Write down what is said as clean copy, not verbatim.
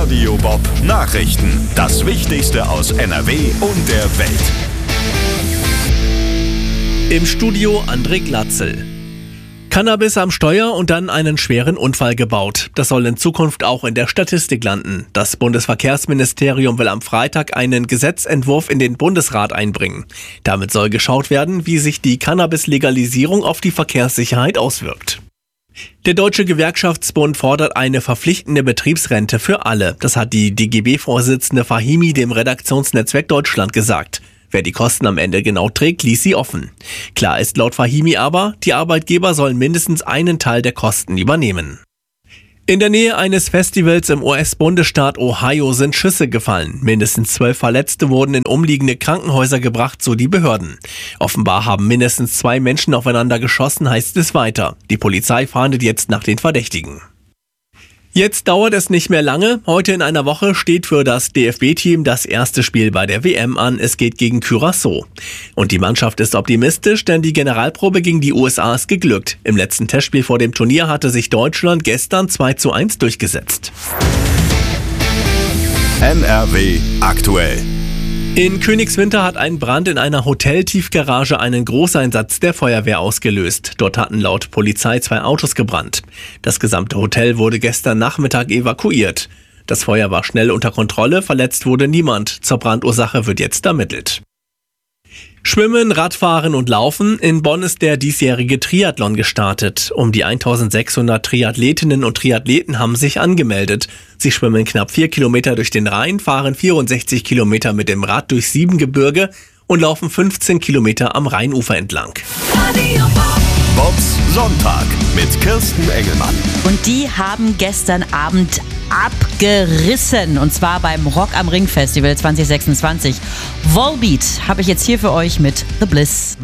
Radio Bob Nachrichten. Das Wichtigste aus NRW und der Welt. Im Studio André Glatzel. Cannabis am Steuer und dann einen schweren Unfall gebaut. Das soll in Zukunft auch in der Statistik landen. Das Bundesverkehrsministerium will am Freitag einen Gesetzentwurf in den Bundesrat einbringen. Damit soll geschaut werden, wie sich die Cannabis-Legalisierung auf die Verkehrssicherheit auswirkt. Der Deutsche Gewerkschaftsbund fordert eine verpflichtende Betriebsrente für alle. Das hat die DGB-Vorsitzende Fahimi dem Redaktionsnetzwerk Deutschland gesagt. Wer die Kosten am Ende genau trägt, ließ sie offen. Klar ist laut Fahimi aber, die Arbeitgeber sollen mindestens einen Teil der Kosten übernehmen. In der Nähe eines Festivals im US-Bundesstaat Ohio sind Schüsse gefallen. Mindestens 12 Verletzte wurden in umliegende Krankenhäuser gebracht, so die Behörden. Offenbar haben mindestens 2 Menschen aufeinander geschossen, heißt es weiter. Die Polizei fahndet jetzt nach den Verdächtigen. Jetzt dauert es nicht mehr lange. Heute in einer Woche steht für das DFB-Team das erste Spiel bei der WM an. Es geht gegen Curaçao. Und die Mannschaft ist optimistisch, denn die Generalprobe gegen die USA ist geglückt. Im letzten Testspiel vor dem Turnier hatte sich Deutschland gestern 2:1 durchgesetzt. NRW aktuell. In Königswinter hat ein Brand in einer Hoteltiefgarage einen Großeinsatz der Feuerwehr ausgelöst. Dort hatten laut Polizei 2 Autos gebrannt. Das gesamte Hotel wurde gestern Nachmittag evakuiert. Das Feuer war schnell unter Kontrolle, verletzt wurde niemand. Zur Brandursache wird jetzt ermittelt. Schwimmen, Radfahren und Laufen. In Bonn ist der diesjährige Triathlon gestartet. Um die 1600 Triathletinnen und Triathleten haben sich angemeldet. Sie schwimmen knapp 4 Kilometer durch den Rhein, fahren 64 Kilometer mit dem Rad durch 7 Gebirge und laufen 15 Kilometer am Rheinufer entlang. Bobs Sonntag mit Kirsten Engelmann. Und die haben gestern Abend abgerissen. Und zwar beim Rock am Ring Festival 2026. Volbeat habe ich jetzt hier für euch mit The Bliss.